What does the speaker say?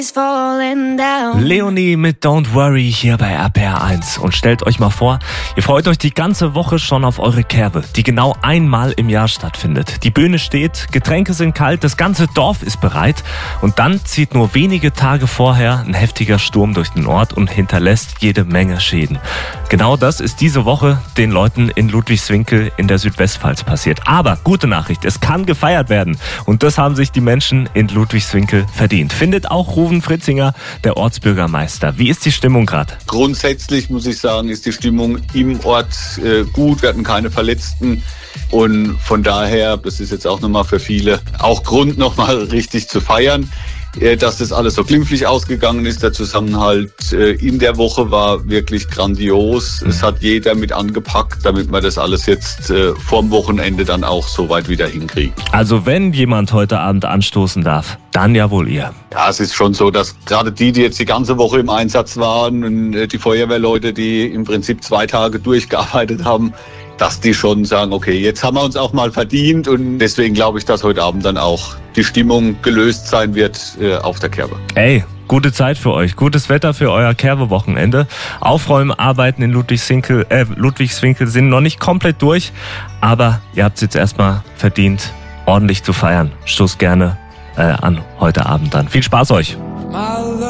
Leonie mit Don't Worry hier bei RPR1. Und stellt euch mal vor, ihr freut euch die ganze Woche schon auf eure Kerbe, die genau einmal im Jahr stattfindet. Die Bühne steht, Getränke sind kalt, das ganze Dorf ist bereit. Und dann zieht nur wenige Tage vorher ein heftiger Sturm durch den Ort und hinterlässt jede Menge Schäden. Genau das ist diese Woche den Leuten in Ludwigswinkel in der Südwestpfalz passiert. Aber gute Nachricht, es kann gefeiert werden. Und das haben sich die Menschen in Ludwigswinkel verdient. Findet auch Ruven Fritzinger, der Ortsbürgermeister. Wie ist die Stimmung gerade? Grundsätzlich muss ich sagen, ist die Stimmung im Ort gut. Wir hatten keine Verletzten. Und von daher, das ist jetzt auch nochmal für viele auch Grund, nochmal richtig zu feiern, dass das alles so glimpflich ausgegangen ist. Der Zusammenhalt in der Woche war wirklich grandios. Es hat jeder mit angepackt, damit wir das alles jetzt vorm Wochenende dann auch so weit wieder hinkriegen. Also wenn jemand heute Abend anstoßen darf, dann ja wohl ihr. Ja, es ist schon so, dass gerade die jetzt die ganze Woche im Einsatz waren und die Feuerwehrleute, die im Prinzip 2 Tage durchgearbeitet haben, dass die schon sagen, okay, jetzt haben wir uns auch mal verdient, und deswegen glaube ich, dass heute Abend dann auch die Stimmung gelöst sein wird auf der Kerbe. Ey, gute Zeit für euch, gutes Wetter für euer Kerbe-Wochenende. Aufräumarbeiten in Ludwigswinkel sind noch nicht komplett durch, aber ihr habt es jetzt erstmal verdient, ordentlich zu feiern. Stoßt gerne an heute Abend dann. Viel Spaß euch!